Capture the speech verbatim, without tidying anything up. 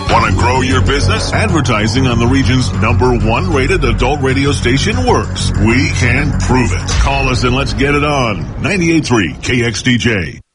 Want to grow your business? Advertising on the region's number one rated adult radio station works. We can prove it. Call us and let's get it on. ninety-eight point three K X D J.